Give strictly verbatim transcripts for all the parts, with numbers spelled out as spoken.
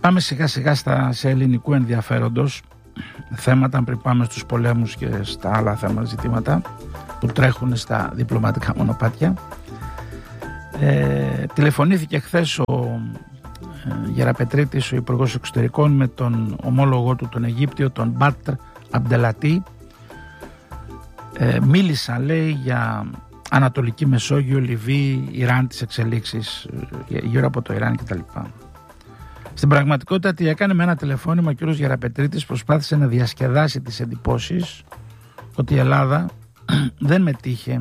Πάμε σιγά σιγά στα, σε ελληνικού ενδιαφέροντος θέματα, πριν πάμε στους πολέμους και στα άλλα θέματα, ζητήματα που τρέχουν στα διπλωματικά μονοπάτια. Ε, τηλεφωνήθηκε χθες ο ε, Γεραπετρίτης, ο Υπουργός Εξωτερικών, με τον ομόλογό του τον Αιγύπτιο, τον Μπάτρ Αμπντελατή. Ε, μίλησαν, λέει, για Ανατολική Μεσόγειο, Λιβύη, Ιράν, τις εξελίξεις γύρω από το Ιράν κτλ. Στην πραγματικότητα τι έκανε? Με ένα τηλεφώνημα ο κ. Γεραπετρίτης προσπάθησε να διασκεδάσει τις εντυπώσεις ότι η Ελλάδα δεν μετήχε,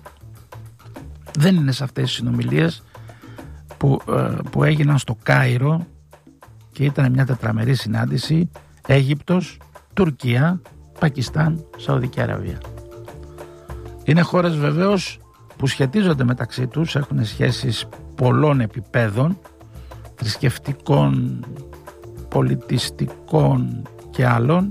δεν είναι σε αυτές τις συνομιλίες που, που έγιναν στο Κάιρο και ήταν μια τετραμερή συνάντηση Αίγυπτος, Τουρκία, Πακιστάν, Σαουδική Αραβία. Είναι χώρες βεβαίως που σχετίζονται μεταξύ τους, έχουν σχέσεις πολλών επιπέδων, θρησκευτικών, πολιτιστικών και άλλων.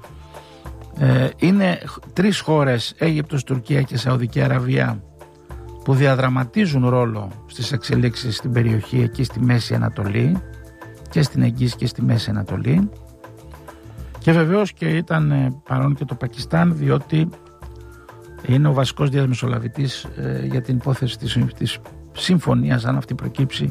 Ε, είναι τρεις χώρες, Αίγυπτος, Τουρκία και Σαουδική Αραβία, που διαδραματίζουν ρόλο στις εξελίξεις στην περιοχή εκεί στη Μέση Ανατολή και στην Αιγύη και στη Μέση Ανατολή. Και βεβαίως και ήταν παρόν και το Πακιστάν, διότι είναι ο βασικός διαμεσολαβητής ε, για την υπόθεση της, της συμφωνίας, αν αυτή προκύψει,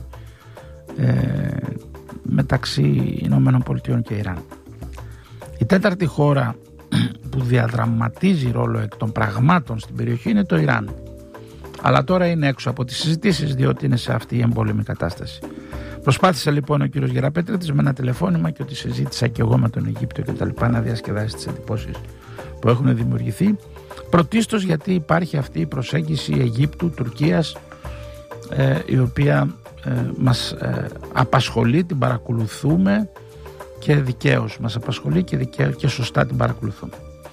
ε, μεταξύ Ηνωμένων Πολιτειών και Ιράν. Η τέταρτη χώρα που διαδραματίζει ρόλο εκ των πραγμάτων στην περιοχή είναι το Ιράν. Αλλά τώρα είναι έξω από τις συζητήσεις, διότι είναι σε αυτή η εμπόλεμη κατάσταση. Προσπάθησε λοιπόν ο κύριος Γεραπέτριτης με ένα τηλεφώνημα, και ότι συζήτησα και εγώ με τον Αιγύπτιο και τα λοιπά, να διασκεδάσει τις εντυπώσεις που έχουν δημιουργηθεί. Πρωτίστως γιατί υπάρχει αυτή η προσέγγιση Αιγύπτου, Τουρκίας, ε, η οποία ε, μας ε, απασχολεί, την παρακολουθούμε και δικαίως μας απασχολεί και, δικαίως, και σωστά την παρακολουθούμε.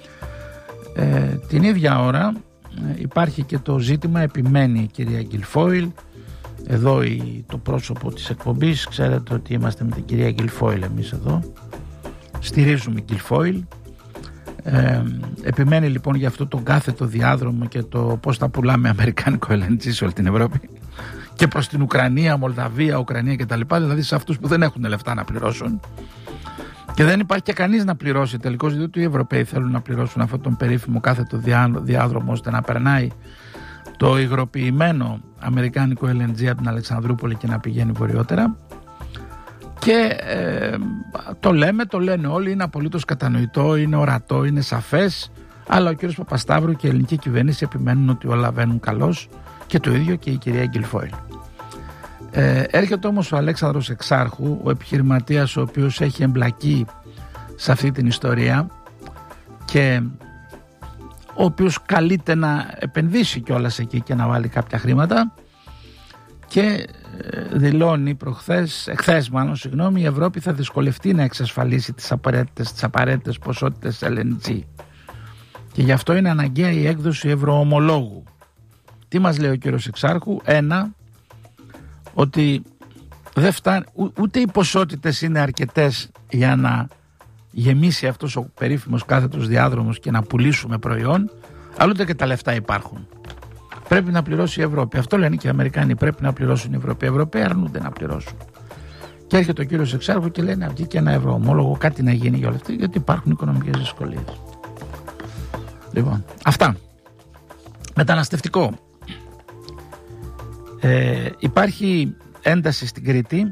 Ε, την ίδια ώρα ε, υπάρχει και το ζήτημα, επιμένει η κυρία Γκιλφόιλ, εδώ η, το πρόσωπο της εκπομπής, ξέρετε ότι είμαστε με την κυρία Γκιλφόιλ εμείς εδώ, στηρίζουμε Γκιλφόιλ. Ε, επιμένει λοιπόν για αυτό τον κάθετο διάδρομο και το πώς θα πουλάμε αμερικάνικο ελ εν τζι σε όλη την Ευρώπη και προς την Ουκρανία, Μολδαβία, Ουκρανία κτλ. Δηλαδή σε αυτούς που δεν έχουν λεφτά να πληρώσουν, και δεν υπάρχει και κανείς να πληρώσει τελικώς, διότι οι Ευρωπαίοι θέλουν να πληρώσουν αυτόν τον περίφημο κάθετο διάδρομο, ώστε να περνάει το υγροποιημένο αμερικάνικο ελ εν τζι από την Αλεξανδρούπολη και να πηγαίνει βορειότερα. Και ε, το λέμε, το λένε όλοι, είναι απολύτως κατανοητό, είναι ορατό, είναι σαφές, αλλά ο κύριος Παπασταύρου και η ελληνική κυβέρνηση επιμένουν ότι όλα βαίνουν καλώς, και το ίδιο και η κυρία Γκιλφόιλ. Ε, έρχεται όμως ο Αλέξανδρος Εξάρχου, ο επιχειρηματίας ο οποίος έχει εμπλακεί σε αυτή την ιστορία και ο οποίος καλείται να επενδύσει κιόλας εκεί και να βάλει κάποια χρήματα, και δηλώνει προχθές, εχθές μάλλον, συγγνώμη, η Ευρώπη θα δυσκολευτεί να εξασφαλίσει τις απαραίτητες, τις απαραίτητες ποσότητες ελ εν τζι και γι' αυτό είναι αναγκαία η έκδοση ευρωομολόγου. Τι μας λέει ο κύριος Εξάρχου? Ένα, ότι δεν φτάνει, ούτε οι ποσότητες είναι αρκετές για να γεμίσει αυτός ο περίφημος κάθετος διάδρομος και να πουλήσουμε προϊόν, αλλά ούτε και τα λεφτά υπάρχουν. Πρέπει να πληρώσει η Ευρώπη. Αυτό λένε και οι Αμερικάνοι. Πρέπει να πληρώσουν οι Ευρωπαίοι. Οι Ευρωπαίοι αρνούνται να πληρώσουν. Και έρχεται ο κύριος Εξάρχου και λέει να βγει και ένα ευρωομόλογο, κάτι να γίνει για όλα αυτά, γιατί υπάρχουν οικονομικές δυσκολίες. Λοιπόν, αυτά. Μεταναστευτικό. Ε, υπάρχει ένταση στην Κρήτη.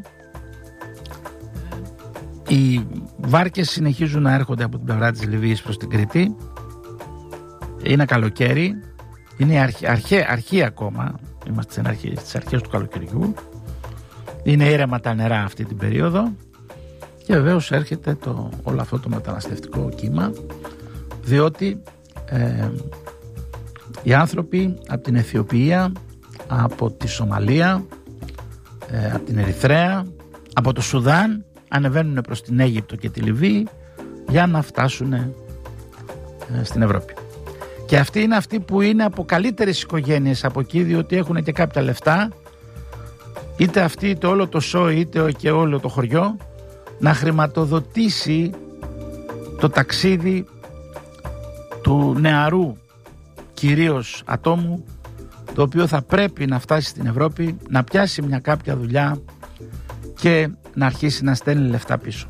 Οι βάρκες συνεχίζουν να έρχονται από την πλευρά της Λιβύης προς την Κρήτη. Είναι καλοκαίρι. Είναι αρχή, αρχή, αρχή ακόμα, είμαστε στις αρχές του καλοκαιριού, είναι ήρεμα τα νερά αυτή την περίοδο, και βεβαίως έρχεται το, όλο αυτό το μεταναστευτικό κύμα, διότι ε, οι άνθρωποι από την Αιθιοπία, από τη Σομαλία, ε, από την Ερυθρέα, από το Σουδάν ανεβαίνουν προς την Αίγυπτο και τη Λιβύη για να φτάσουν ε, στην Ευρώπη. Και αυτοί είναι αυτοί που είναι από καλύτερες οικογένειες από εκεί, διότι έχουν και κάποια λεφτά, είτε αυτοί είτε όλο το σόι είτε και όλο το χωριό, να χρηματοδοτήσει το ταξίδι του νεαρού κυρίως ατόμου, το οποίο θα πρέπει να φτάσει στην Ευρώπη, να πιάσει μια κάποια δουλειά και να αρχίσει να στέλνει λεφτά πίσω.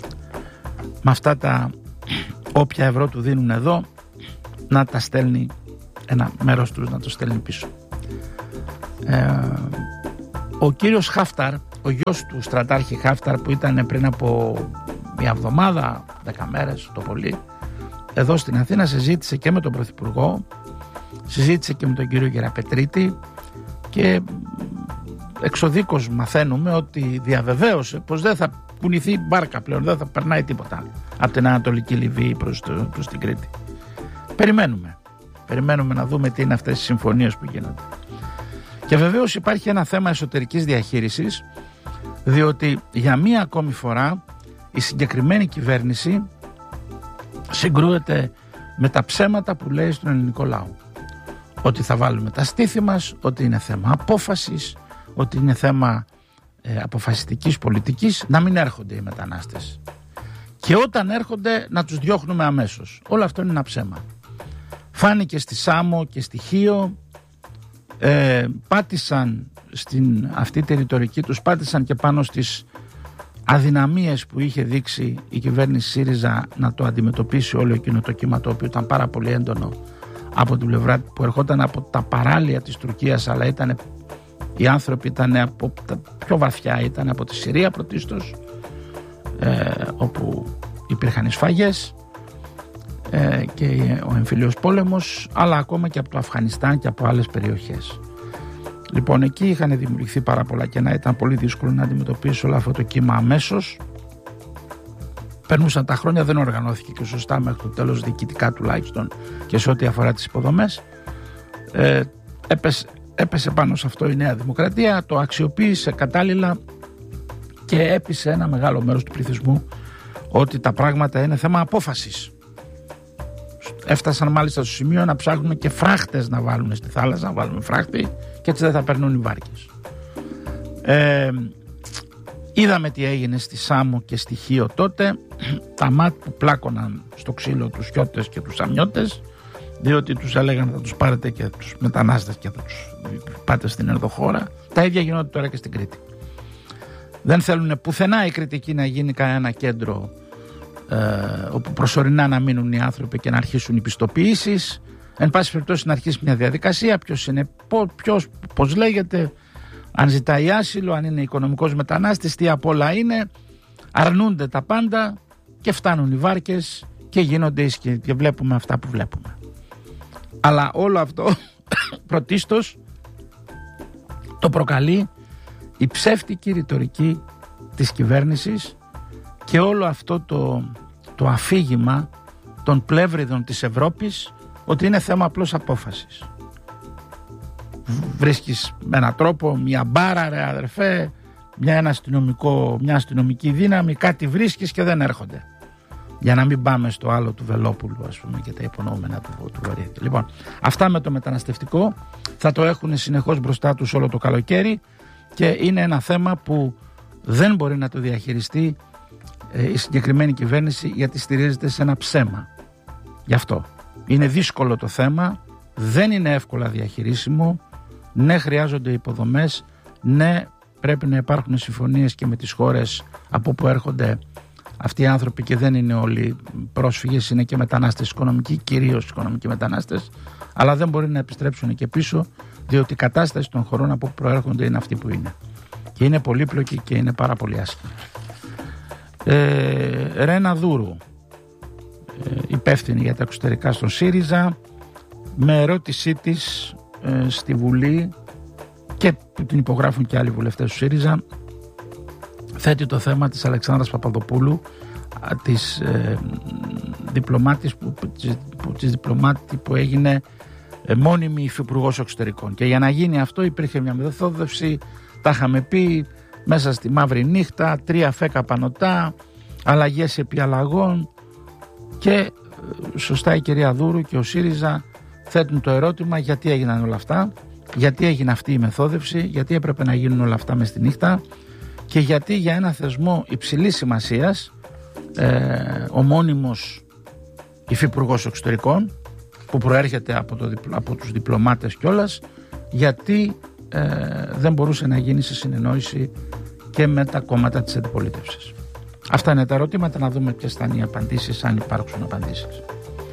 Με αυτά τα όποια ευρώ του δίνουν εδώ, να τα στέλνει, ένα μέρος τους να το στέλνει πίσω. Ε, ο κύριος Χάφταρ, ο γιος του στρατάρχη Χάφταρ, που ήταν πριν από μια εβδομάδα, δέκα μέρες το πολύ, εδώ στην Αθήνα συζήτησε και με τον Πρωθυπουργό, συζήτησε και με τον κύριο Γεραπετρίτη και εξοδίκως μαθαίνουμε ότι διαβεβαίωσε πως δεν θα κουνηθεί μπάρκα πλέον, δεν θα περνάει τίποτα από την Ανατολική Λιβύη προς, το, προς την Κρήτη. Περιμένουμε. Περιμένουμε να δούμε τι είναι αυτές οι συμφωνίες που γίνονται. Και βεβαίως υπάρχει ένα θέμα εσωτερικής διαχείρισης, διότι για μία ακόμη φορά η συγκεκριμένη κυβέρνηση συγκρούεται με τα ψέματα που λέει στον ελληνικό λαό. Ότι θα βάλουμε τα στήθη μας, ότι είναι θέμα απόφασης, ότι είναι θέμα ε, αποφασιστικής πολιτικής, να μην έρχονται οι μετανάστες. Και όταν έρχονται να τους διώχνουμε αμέσως. Όλο αυτό είναι ένα ψέμα. Φάνηκε στη Σάμο και στη Χίο, ε, πάτησαν στην αυτή τη ρητορική τους, πάτησαν και πάνω στις αδυναμίες που είχε δείξει η κυβέρνηση ΣΥΡΙΖΑ να το αντιμετωπίσει όλο εκείνο το κύμα, το οποίο ήταν πάρα πολύ έντονο από την πλευρά που ερχόταν από τα παράλια της Τουρκίας, αλλά ήταν, οι άνθρωποι ήταν από τα πιο βαθιά, ήταν από τη Συρία πρωτίστως, ε, όπου υπήρχαν οι σφαγές ε, και ο εμφυλίος πόλεμος, αλλά ακόμα και από το Αφγανιστάν και από άλλες περιοχές. Λοιπόν, εκεί είχαν δημιουργηθεί πάρα πολλά κενά, ήταν πολύ δύσκολο να αντιμετωπίσει όλο αυτό το κύμα αμέσως. Περνούσαν τα χρόνια, δεν οργανώθηκε και σωστά μέχρι το τέλος, διοικητικά τουλάχιστον και σε ό,τι αφορά τις υποδομές. Ε, έπεσε, έπεσε πάνω σε αυτό η Νέα Δημοκρατία, το αξιοποίησε κατάλληλα και έπεισε ένα μεγάλο μέρος του πληθυσμού ότι τα πράγματα είναι θέμα απόφασης. Έφτασαν μάλιστα στο σημείο να ψάχνουν και φράχτες να βάλουν στη θάλασσα, να βάλουμε φράχτη και έτσι δεν θα περνούν οι βάρκες. Ε, είδαμε τι έγινε στη Σάμο και στη Χίο τότε, τα μάτ που πλάκωναν στο ξύλο τους Χιώτες και τους Αμιώτες, διότι τους έλεγαν θα τους πάρετε και τους μετανάστες και θα τους πάτε στην ενδοχώρα. Τα ίδια γινόνται τώρα και στην Κρήτη. Δεν θέλουν πουθενά οι Κρητικοί να γίνει κανένα κέντρο ε, όπου προσωρινά να μείνουν οι άνθρωποι και να αρχίσουν οι πιστοποιήσεις. Εν πάση περιπτώσει να αρχίσει μια διαδικασία, ποιος είναι, ποιος, πώς λέγεται, αν ζητάει άσυλο, αν είναι οικονομικός μετανάστης, τι απ' όλα είναι. Αρνούνται τα πάντα και φτάνουν οι βάρκες και γίνονται ίσκοι και βλέπουμε αυτά που βλέπουμε. Αλλά όλο αυτό πρωτίστως το προκαλεί η ψεύτικη ρητορική της κυβέρνησης και όλο αυτό το, το αφήγημα των πλεύριδων της Ευρώπης ότι είναι θέμα απλώς απόφασης. Βρίσκεις με έναν τρόπο μια μπάρα, ρε αδερφέ, μια, ένα αστυνομικό, μια αστυνομική δύναμη, κάτι βρίσκεις και δεν έρχονται. Για να μην πάμε στο άλλο του Βελόπουλου, ας πούμε, και τα υπονοούμενα του, του Βορύδη. Λοιπόν, αυτά με το μεταναστευτικό θα το έχουν συνεχώς μπροστά τους όλο το καλοκαίρι και είναι ένα θέμα που δεν μπορεί να το διαχειριστεί ε, η συγκεκριμένη κυβέρνηση, γιατί στηρίζεται σε ένα ψέμα. Γι' αυτό είναι δύσκολο το θέμα, δεν είναι εύκολα διαχειρίσιμο. Ναι, χρειάζονται υποδομές, ναι, πρέπει να υπάρχουν συμφωνίες και με τις χώρες από που έρχονται αυτοί οι άνθρωποι και δεν είναι όλοι πρόσφυγες, είναι και μετανάστες οικονομικοί, κυρίως οικονομικοί μετανάστες, αλλά δεν μπορεί να επιστρέψουν και πίσω, διότι η κατάσταση των χωρών από που προέρχονται είναι αυτή που είναι. Και είναι πολύπλοκη και είναι πάρα πολύ άσχημη. Ε, Ρένα Δούρου, ε, υπεύθυνη για τα εξωτερικά στον ΣΥΡΙΖΑ, με ερώτησή της ε, στη Βουλή και που την υπογράφουν και άλλοι βουλευτές του ΣΥΡΙΖΑ, θέτει το θέμα της Αλεξάνδρας Παπαδοπούλου, της ε, διπλωμάτης που, που, της διπλωμάτη που έγινε ε, μόνιμη υφυπουργός εξωτερικών. Και για να γίνει αυτό υπήρχε μια μεθόδευση, τα είχαμε πει, μέσα στη μαύρη νύχτα, τρία φέκα πανωτά, αλλαγές επί αλλαγών και ε, σωστά η κυρία Δούρου και ο ΣΥΡΙΖΑ θέτουν το ερώτημα γιατί έγιναν όλα αυτά, γιατί έγινε αυτή η μεθόδευση, γιατί έπρεπε να γίνουν όλα αυτά μες στη νύχτα και γιατί για ένα θεσμό υψηλής σημασίας ε, ο μόνιμος υφυπουργός εξωτερικών που προέρχεται από, το, από τους διπλωμάτες κιόλας, γιατί ε, δεν μπορούσε να γίνει σε συνεννόηση και με τα κόμματα της αντιπολίτευσης. Αυτά είναι τα ερωτήματα, να δούμε ποιες θα είναι οι απαντήσεις, αν υπάρξουν απαντήσεις.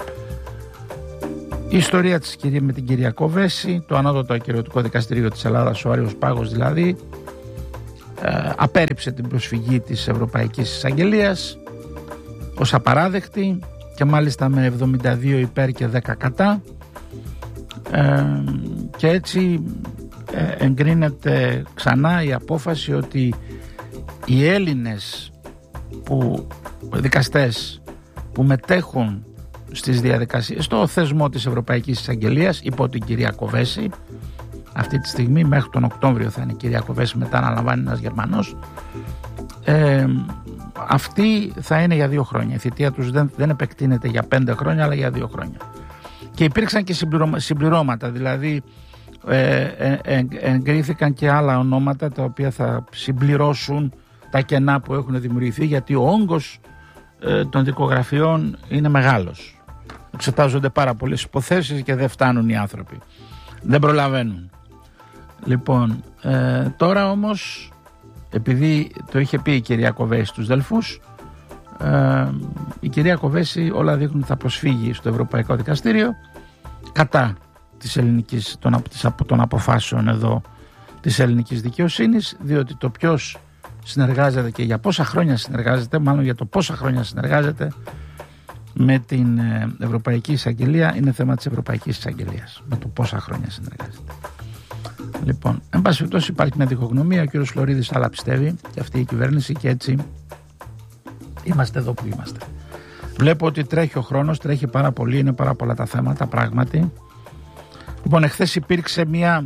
Η ιστορία της κυρία με την κυρία Κοβέση, το Ανώτατο Ακυρωτικό Δικαστήριο της Ελλάδας, ο Άριος Πάγος δηλαδή, ε, απέρριψε την προσφυγή της Ευρωπαϊκής Εισαγγελίας ως απαράδεκτη και μάλιστα με εβδομήντα δύο υπέρ και δέκα κατά, ε, και έτσι ε, εγκρίνεται ξανά η απόφαση ότι οι Έλληνες που, δικαστές που μετέχουν στις διαδικασίες, στο θεσμό της Ευρωπαϊκής Εισαγγελίας υπό την κυρία Κοβέση, αυτή τη στιγμή μέχρι τον Οκτώβριο θα είναι η κυρία Κοβέση, μετά αναλαμβάνει ένας Γερμανός, ε, αυτή θα είναι για δύο χρόνια. Η θητεία τους δεν, δεν επεκτείνεται για πέντε χρόνια αλλά για δύο χρόνια. Και υπήρξαν και συμπληρώμα, συμπληρώματα, δηλαδή ε, ε, ε, εγκρίθηκαν και άλλα ονόματα τα οποία θα συμπληρώσουν τα κενά που έχουν δημιουργηθεί, γιατί ο όγκος ε, των δικογραφιών είναι μεγάλος. Εξετάζονται πάρα πολλές υποθέσεις και δεν φτάνουν οι άνθρωποι, δεν προλαβαίνουν. Λοιπόν, ε, τώρα όμως, επειδή το είχε πει η κυρία Κοβέση στους Δελφούς, ε, η κυρία Κοβέση όλα δείχνουν θα προσφύγει στο Ευρωπαϊκό Δικαστήριο κατά της ελληνικής, των, των αποφάσεων εδώ της ελληνικής δικαιοσύνης, διότι το ποιος συνεργάζεται και για πόσα χρόνια συνεργάζεται, μάλλον για το πόσα χρόνια συνεργάζεται με την Ευρωπαϊκή Εισαγγελία, είναι θέμα της Ευρωπαϊκής Εισαγγελίας, με το πόσα χρόνια συνεργάζεται. Λοιπόν, εν πάση περιπτώσει υπάρχει μια διχογνωμία, ο κύριος Φλωρίδης άλλα πιστεύει και αυτή η κυβέρνηση, και έτσι είμαστε εδώ που είμαστε. Βλέπω ότι τρέχει ο χρόνος, τρέχει πάρα πολύ, είναι πάρα πολλά τα θέματα πράγματι. Λοιπόν, εχθές υπήρξε μια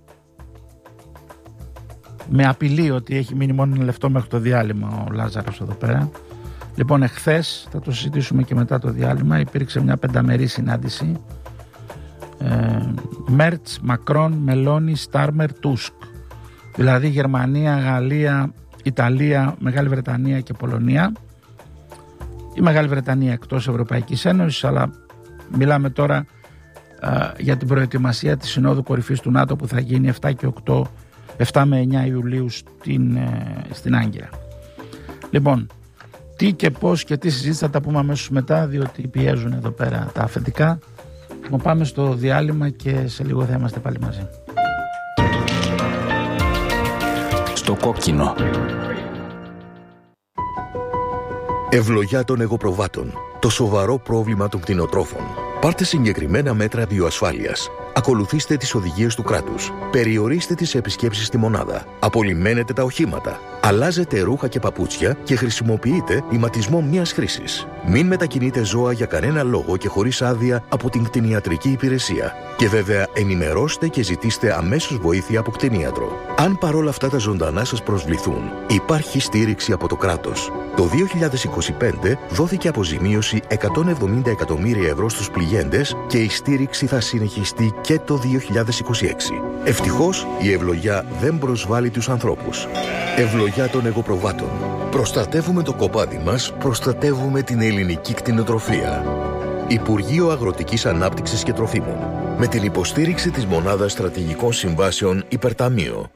με απειλή ότι έχει μείνει μόνο ένα λεπτό μέχρι το διάλειμμα ο Λάζαρος εδώ πέρα. Λοιπόν, εχθές, θα το συζητήσουμε και μετά το διάλειμμα, υπήρξε μια πενταμερή συνάντηση ε, Μέρτς, Μακρόν, Μελώνη, Στάρμερ, Τούσκ, δηλαδή Γερμανία, Γαλλία, Ιταλία, Μεγάλη Βρετανία και Πολωνία. Η Μεγάλη Βρετανία εκτός Ευρωπαϊκής Ένωσης, αλλά μιλάμε τώρα ε, για την προετοιμασία της Συνόδου Κορυφής του ΝΑΤΟ που θα γίνει επτά και οκτώ, επτά με εννιά Ιουλίου στην, ε, στην Άγκυρα. Λοιπόν, τι και πώς και τι συζήτηση θα τα πούμε αμέσως μετά, διότι πιέζουν εδώ πέρα τα αφεντικά. Λοιπόν, πάμε στο διάλειμμα και σε λίγο θα είμαστε πάλι μαζί. Στο κόκκινο. Ευλογιά των εγωπροβάτων. Το σοβαρό πρόβλημα των κτηνοτρόφων. Πάρτε συγκεκριμένα μέτρα βιοασφάλειας. Ακολουθήστε τις οδηγίες του κράτους. Περιορίστε τις επισκέψεις στη μονάδα. Απολυμμένετε τα οχήματα. Αλλάζετε ρούχα και παπούτσια και χρησιμοποιείτε ηματισμό μιας χρήσης. Μην μετακινείτε ζώα για κανένα λόγο και χωρίς άδεια από την κτηνιατρική υπηρεσία. Και βέβαια ενημερώστε και ζητήστε αμέσως βοήθεια από κτηνίατρο. Αν παρόλα αυτά τα ζωντανά σας προσβληθούν, υπάρχει στήριξη από το κράτος. Το δύο χιλιάδες είκοσι πέντε δόθηκε αποζημίωση εκατόν εβδομήντα εκατομμύρια ευρώ στους πληγέντες και η στήριξη θα συνεχιστεί και το δύο χιλιάδες είκοσι έξι. Ευτυχώς η ευλογιά δεν προσβάλλει τους ανθρώπους. Ευλογιά των εγωπροβάτων. Προστατεύουμε το κοπάδι μας, προστατεύουμε την ελληνική κτηνοτροφία. Υπουργείο Αγροτικής Ανάπτυξης και Τροφίμων. Με την υποστήριξη της Μονάδας Στρατηγικών Συμβάσεων Υπερταμείο.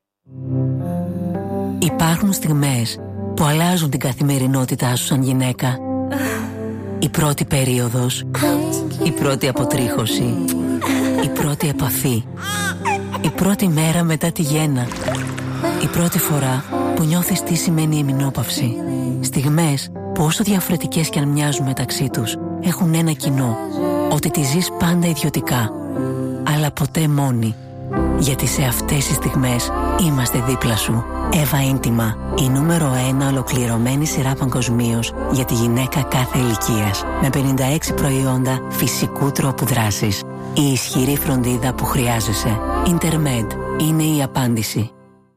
Υπάρχουν στιγμές που αλλάζουν την καθημερινότητά σου σαν γυναίκα. Η πρώτη περίοδος, η πρώτη αποτρίχωση, η πρώτη επαφή, η πρώτη μέρα μετά τη γέννα, η πρώτη φορά που νιώθεις τι σημαίνει εμεινόπαυση. Στιγμές που όσο διαφορετικές κι αν μοιάζουν μεταξύ τους, έχουν ένα κοινό, ότι τη ζεις πάντα ιδιωτικά, αλλά ποτέ μόνη. Γιατί σε αυτές τις στιγμές είμαστε δίπλα σου. Εύα Ίντιμα, η νούμερο ένα ολοκληρωμένη σειρά παγκοσμίως για τη γυναίκα κάθε ηλικίας. Με πενήντα έξι προϊόντα φυσικού τρόπου δράσης. Η ισχυρή φροντίδα που χρειάζεσαι. Intermed είναι η απάντηση.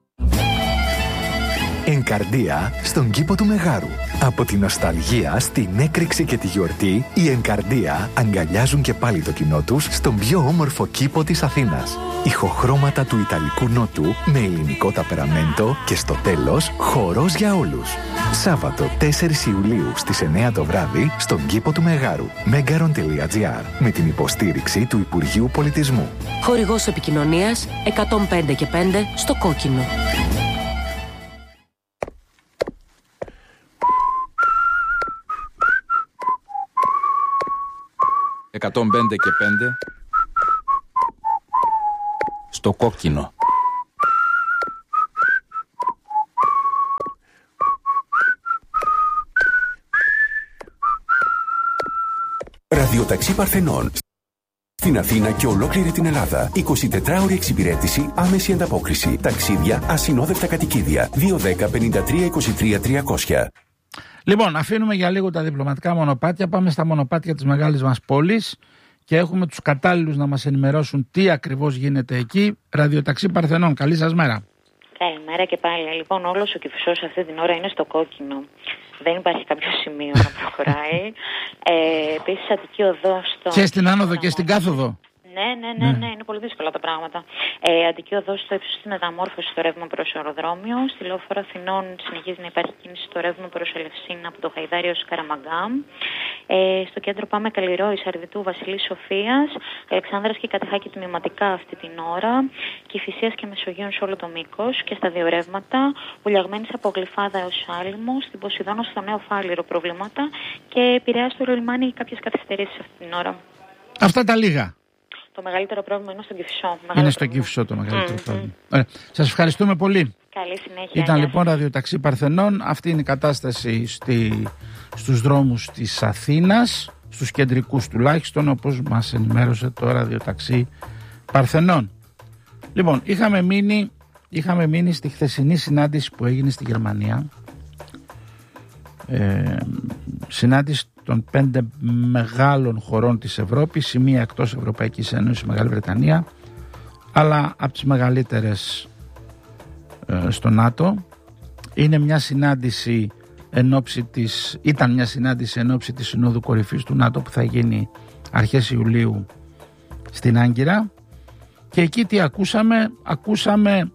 Εγκαρδία στον κήπο του Μεγάρου. Από τη νοσταλγία στην έκρηξη και τη γιορτή, οι Εγκαρδία αγκαλιάζουν και πάλι το κοινό τους στον πιο όμορφο κήπο της Αθήνας. Ηχοχρώματα του Ιταλικού Νότου με ελληνικό ταπεραμέντο και στο τέλος χορός για όλους. Σάββατο τέσσερις Ιουλίου στις εννιά το βράδυ στον κήπο του Μεγάρου. megaron τελεία gr με την υποστήριξη του Υπουργείου Πολιτισμού. Χορηγός επικοινωνίας εκατόν πέντε και πέντε στο κόκκινο. εκατόν πέντε και πέντε. Στο κόκκινο. Ραδιοταξί Παρθενών. Στην Αθήνα και ολόκληρη την Ελλάδα. εικοσιτετράωρη εξυπηρέτηση, άμεση ανταπόκριση. Ταξίδια, ασυνόδευτα κατοικίδια. δύο ένα μηδέν πέντε τρία είκοσι τρία τριακόσια. Λοιπόν, αφήνουμε για λίγο τα διπλωματικά μονοπάτια. Πάμε στα μονοπάτια της μεγάλης μας πόλης και έχουμε τους κατάλληλους να μας ενημερώσουν τι ακριβώς γίνεται εκεί. Ραδιοταξί Παρθενών, καλή σας μέρα. Καλημέρα και πάλι. Λοιπόν, όλος ο Κηφισός αυτή την ώρα είναι στο κόκκινο. Δεν υπάρχει κάποιο σημείο να προχωράει. Ε, Επίσης, Αττική Οδός. Στο... Και στην άνοδο και στην κάθοδο. Ναι, ναι, ναι, ναι, είναι πολύ δύσκολα τα πράγματα. Ε, Αττική Οδός στο ύψος στη μεταμόρφωση στο ρεύμα προς αεροδρόμιο. Στη Λεωφόρο Αθηνών συνεχίζει να υπάρχει κίνηση στο ρεύμα προς Ελευσίνα από το Χαϊδάριο ως Καραμαγκά. Ε, στο κέντρο πάμε Καλλιρόη, Σαρδιτού, Βασιλής Σοφίας, Αλεξάνδρας και Κατεχάκη τμηματικά αυτή την ώρα. Κηφισίας και Μεσογείων σε όλο το μήκος και στα δύο ρεύματα. Βουλιαγμένης από Γλυφάδα έως Άλυμο. Στην Ποσειδώνα στο Νέο Φάληρο προβλήματα. Και Πειραιά στο λιμάνι κάποιες καθυστερήσεις αυτή την ώρα. Αυτά τα λίγα. Το μεγαλύτερο πρόβλημα είναι στον Κηφισό. Είναι στον Κηφισό το μεγαλύτερο mm-hmm. πρόβλημα. Ωραία. Σας ευχαριστούμε πολύ. Καλή συνέχεια. Ήταν λοιπόν Ραδιοταξί Παρθενών. Αυτή είναι η κατάσταση στη, στους δρόμους της Αθήνας, στους κεντρικούς τουλάχιστον, όπως μας ενημέρωσε το Ραδιοταξί Παρθενών. Λοιπόν, είχαμε μείνει, είχαμε μείνει στη χθεσινή συνάντηση που έγινε στη Γερμανία. Ε, συνάντηση των πέντε μεγάλων χωρών της Ευρώπης, η μία εκτός Ευρωπαϊκής Ένωσης, η Μεγάλη Βρετανία, αλλά από τις μεγαλύτερες ε, στο ΝΑΤΟ. Είναι μια συνάντηση εν ώψη της, ήταν μια συνάντηση εν ώψη της Συνόδου Κορυφής του ΝΑΤΟ που θα γίνει αρχές Ιουλίου στην Άγκυρα. Και εκεί τι ακούσαμε? Ακούσαμε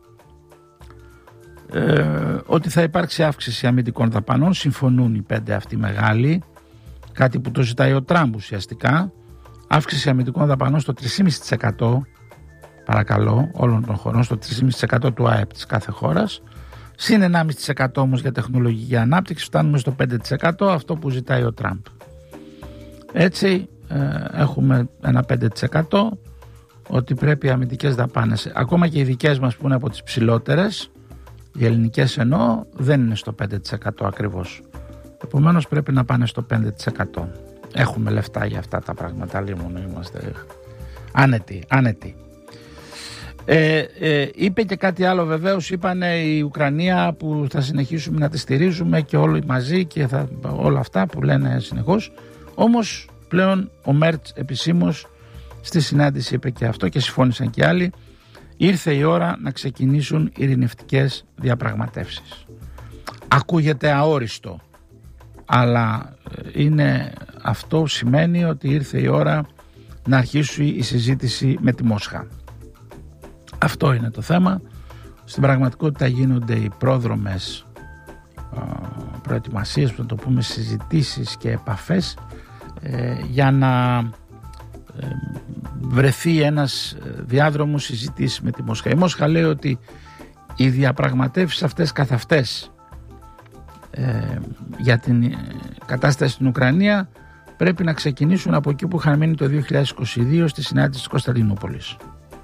ε, ότι θα υπάρξει αύξηση αμυντικών δαπανών. Συμφωνούν οι πέντε αυτοί μεγάλοι, κάτι που το ζητάει ο Τραμπ ουσιαστικά. Αύξηση αμυντικών δαπανών στο τρία κόμμα πέντε τοις εκατό, παρακαλώ, όλων των χωρών, στο τρία κόμμα πέντε τοις εκατό του ΑΕΠ της κάθε χώρας. Συν ένα κόμμα πέντε τοις εκατό όμως για τεχνολογική ανάπτυξη, φτάνουμε στο πέντε τοις εκατό, αυτό που ζητάει ο Τραμπ. Έτσι ε, έχουμε ένα πέντε τοις εκατό ότι πρέπει οι αμυντικές δαπάνες, ακόμα και οι δικές μας που είναι από τις ψηλότερες, οι ελληνικές εννοώ, δεν είναι στο πέντε τοις εκατό ακριβώς. Επομένως πρέπει να πάνε στο πέντε τοις εκατό. Έχουμε λεφτά για αυτά τα πράγματα, λίμωνο είμαστε άνετοι, άνετοι. Ε, ε, είπε και κάτι άλλο βεβαίως, είπανε η Ουκρανία που θα συνεχίσουμε να τη στηρίζουμε και όλοι μαζί και θα, όλα αυτά που λένε συνεχώς. Όμως πλέον ο Μέρτς επισήμως στη συνάντηση είπε και αυτό και συμφώνησαν και άλλοι. Ήρθε η ώρα να ξεκινήσουν ειρηνευτικές διαπραγματεύσεις. Ακούγεται αόριστο, αλλά είναι, αυτό σημαίνει ότι ήρθε η ώρα να αρχίσει η συζήτηση με τη Μόσχα. Αυτό είναι το θέμα. Στην πραγματικότητα γίνονται οι πρόδρομες α, προετοιμασίες, που να το πούμε, συζητήσεις και επαφές ε, για να ε, βρεθεί ένας διάδρομος συζητήσεις με τη Μόσχα. Η Μόσχα λέει ότι οι διαπραγματεύσεις αυτές καθ' αυτές ε, για την κατάσταση στην Ουκρανία πρέπει να ξεκινήσουν από εκεί που είχαν μείνει το δύο χιλιάδες είκοσι δύο στη συνάντηση της Κωνσταντινούπολης.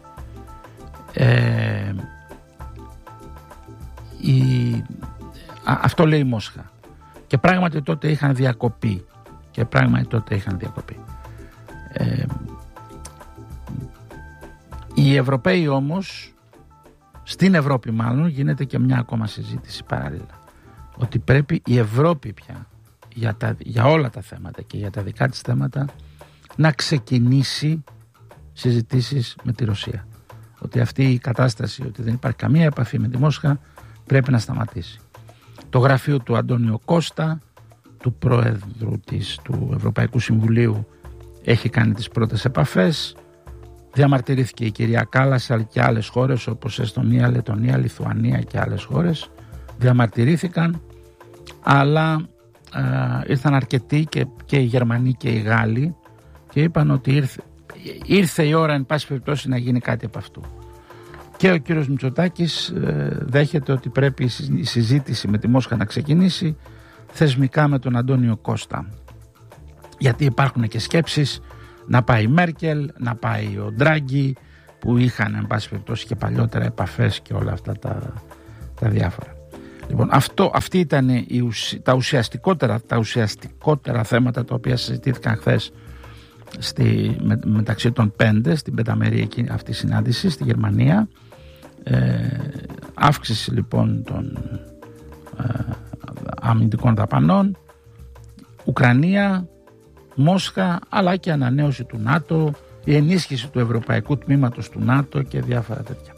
Ε, η, α, αυτό λέει η Μόσχα και πράγματι τότε είχαν διακοπεί και πράγματι τότε είχαν διακοπεί ε, οι Ευρωπαίοι όμως, στην Ευρώπη μάλλον γίνεται και μια ακόμα συζήτηση παράλληλα, ότι πρέπει η Ευρώπη πια για, τα, για όλα τα θέματα και για τα δικά της θέματα να ξεκινήσει συζητήσεις με τη Ρωσία. Ότι αυτή η κατάσταση, ότι δεν υπάρχει καμία επαφή με τη Μόσχα, πρέπει να σταματήσει. Το γραφείο του Αντώνιο Κώστα, του Πρόεδρου της, του Ευρωπαϊκού Συμβουλίου, έχει κάνει τις πρώτες επαφές. Διαμαρτυρήθηκε η κυρία Κάλλας, αλλά και άλλες χώρες όπως Εστονία, Λετονία, Λιθουανία και άλλες χώρες διαμαρτυρήθηκαν, αλλά ε, ήρθαν αρκετοί και, και οι Γερμανοί και οι Γάλλοι και είπαν ότι ήρθε, ήρθε η ώρα εν πάση περιπτώσει να γίνει κάτι από αυτού. Και ο κύριος Μητσοτάκης ε, δέχεται ότι πρέπει η συζήτηση με τη Μόσχα να ξεκινήσει θεσμικά με τον Αντώνιο Κώστα, γιατί υπάρχουν και σκέψεις να πάει η Μέρκελ, να πάει ο Ντράγκη, που είχαν εν πάση περιπτώσει και παλιότερα επαφές και όλα αυτά τα, τα διάφορα. Λοιπόν, αυτό, αυτή ήταν η ουσι, τα, ουσιαστικότερα, τα ουσιαστικότερα θέματα τα οποία συζητήθηκαν χθες στη, με, μεταξύ των πέντε στην πενταμερή αυτή συνάντηση στη Γερμανία. Ε, αύξηση λοιπόν των ε, αμυντικών δαπανών, Ουκρανία, Μόσχα, αλλά και ανανέωση του ΝΑΤΟ, η ενίσχυση του ευρωπαϊκού τμήματος του ΝΑΤΟ και διάφορα τέτοια.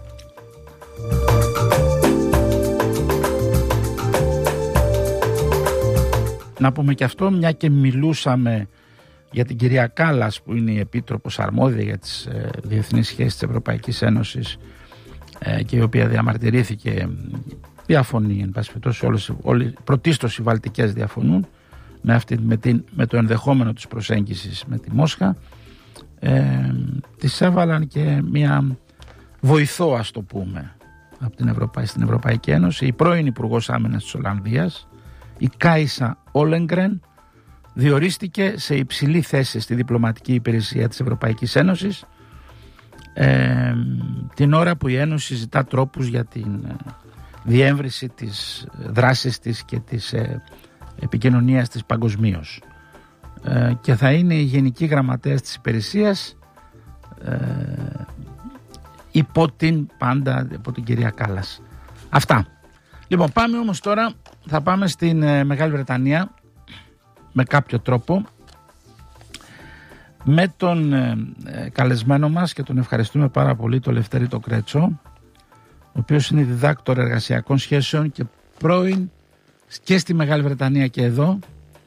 Να πούμε και αυτό, μια και μιλούσαμε για την κυρία Κάλλας, που είναι η Επίτροπος αρμόδια για τις ε, διεθνείς σχέσεις της Ευρωπαϊκής Ένωσης ε, και η οποία διαμαρτυρήθηκε, διαφωνεί εν πάση περιπτώσει, όλες, όλες, πρωτίστως οι Βαλτικές διαφωνούν με, αυτή, με, την, με το ενδεχόμενο της προσέγγισης με τη Μόσχα. Ε, της έβαλαν και μια βοηθό, ας το πούμε, από την Ευρωπα... στην Ευρωπαϊκή Ένωση, η πρώην Υπουργός Άμυνας της Ολλανδίας, η Κάισα Όλεγκρεν, διορίστηκε σε υψηλή θέση στη διπλωματική υπηρεσία της Ευρωπαϊκής Ένωσης ε, την ώρα που η Ένωση ζητά τρόπους για την διέμβρηση της δράσης της και της ε, επικοινωνίας της παγκοσμίως. Ε, και θα είναι η Γενική Γραμματέας της Υπηρεσίας ε, υπό την πάντα υπό την κυρία Κάλλας. Αυτά. Λοιπόν, πάμε όμως τώρα, θα πάμε στην ε, Μεγάλη Βρετανία με κάποιο τρόπο, με τον ε, ε, καλεσμένο μας, και τον ευχαριστούμε πάρα πολύ, τον Λευτέρη τον Κρέτσο, ο οποίος είναι διδάκτορ εργασιακών σχέσεων και πρώην και στη Μεγάλη Βρετανία και εδώ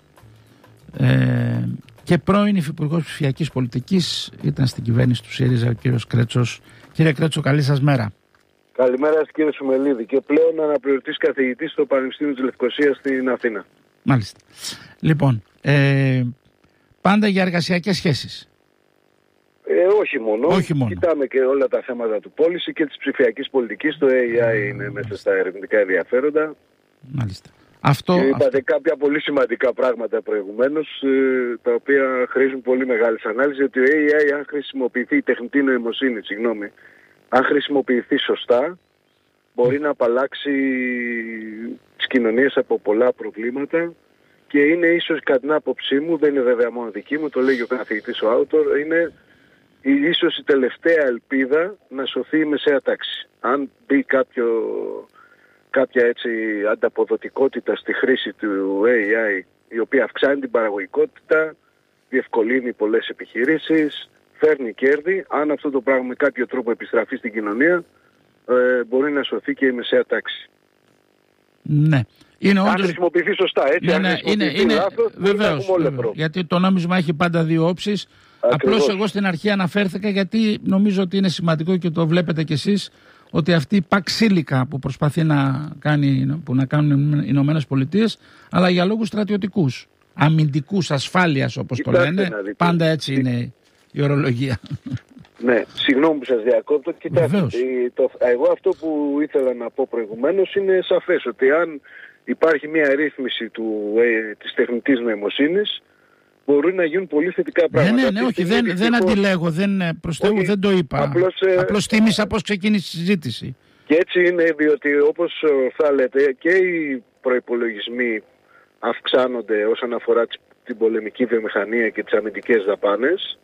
ε, και πρώην υφυπουργός ψηφιακής πολιτικής, ήταν στην κυβέρνηση του ΣΥΡΙΖΑ ο κύριος Κρέτσος. Κύριε Κρέτσο, καλή σας μέρα. Καλημέρα σας κύριε Σουμελίδη, και πλέον αναπληρωτής καθηγητής στο Πανεπιστήμιο της Λευκωσίας στην Αθήνα. Μάλιστα. Λοιπόν, ε, πάντα για εργασιακές σχέσεις. Ε, όχι μόνο. όχι μόνο. Κοιτάμε και όλα τα θέματα του πώληση και της ψηφιακής πολιτικής. Το έι άι είναι μέσα στα ερευνητικά ενδιαφέροντα. Μάλιστα. Αυτό, και είπατε αυτό. κάποια πολύ σημαντικά πράγματα προηγουμένως, ε, τα οποία χρήζουν πολύ μεγάλη ανάλυση, ότι το έι άι, αν χρησιμοποιηθεί, η τεχνητή νοημοσύνη, συγγνώμη, αν χρησιμοποιηθεί σωστά, μπορεί να απαλλάξει τις κοινωνίες από πολλά προβλήματα, και είναι ίσως, κατά την άποψή μου, δεν είναι βέβαια μόνο δική μου, το λέγει ο καθηγητής ο Άουτορ, είναι ίσως η τελευταία ελπίδα να σωθεί η μεσαία τάξη. Αν μπει κάποιο, κάποια έτσι ανταποδοτικότητα στη χρήση του έι άι, η οποία αυξάνει την παραγωγικότητα, διευκολύνει πολλές επιχειρήσεις, φέρνει κέρδη, αν αυτό το πράγμα με κάποιο τρόπο επιστραφεί στην κοινωνία, ε, μπορεί να σωθεί και η μεσαία τάξη. Ναι. Είναι αν όντως... χρησιμοποιηθεί σωστά, έτσι, ναι, αν ναι, χρησιμοποιηθεί είναι, λάθος, είναι, βεβαίως, βεβαίως, γιατί το νόμισμα έχει πάντα δύο όψεις. Απλώς εγώ στην αρχή αναφέρθηκα, γιατί νομίζω ότι είναι σημαντικό και το βλέπετε κι εσείς, ότι αυτή η παξίλικα που προσπαθεί να, κάνει, που να κάνουν οι Ηνωμένες Πολιτείες, αλλά για λόγους στρατιωτικούς, αμυντικούς, ασφάλειας όπως το λένε, πάντα έτσι είναι η ορολογία. Ναι, συγγνώμη που σας διακόπτω. Κοιτάξτε, το, εγώ αυτό που ήθελα να πω προηγουμένως είναι σαφές, ότι αν υπάρχει μια ρύθμιση του, ε, της τεχνητής νοημοσύνης, μπορεί να γίνουν πολύ θετικά πράγματα. Ναι, ναι, ναι, όχι, δεν, δεν αντιλέγω, δεν, προς Θεού, δεν το είπα. Απλώς, απλώς θύμισα πώς ξεκίνησε η συζήτηση. Και έτσι είναι, διότι όπως θα λέτε, και οι προϋπολογισμοί αυξάνονται όσον αφορά την πολεμική βιομηχανία και τις αμυντικές δαπάνες.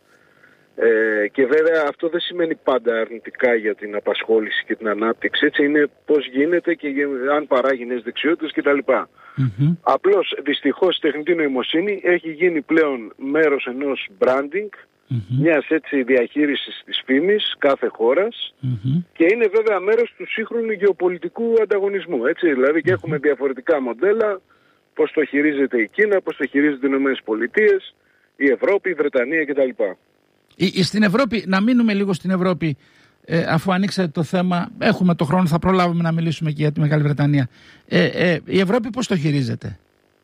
Ε, και βέβαια αυτό δεν σημαίνει πάντα αρνητικά για την απασχόληση και την ανάπτυξη. Έτσι είναι πώς γίνεται και αν παράγει νέες δεξιότητες κτλ. Mm-hmm. Απλώς δυστυχώς η τεχνητή νοημοσύνη έχει γίνει πλέον μέρος ενός branding, mm-hmm. μιας έτσι διαχείρισης της φήμης κάθε χώρας, mm-hmm. και είναι βέβαια μέρος του σύγχρονου γεωπολιτικού ανταγωνισμού. Έτσι, δηλαδή και έχουμε διαφορετικά μοντέλα, πώς το χειρίζεται η Κίνα, πώς το χειρίζεται οι Ηνωμένες Πολιτείες, η Ευρώπη, η Βρετανία κτλ. Στην Ευρώπη, να μείνουμε λίγο στην Ευρώπη, ε, αφού ανοίξατε το θέμα, έχουμε το χρόνο, θα προλάβουμε να μιλήσουμε και για τη Μεγάλη Βρετανία. Ε, ε, η Ευρώπη πώς το χειρίζεται?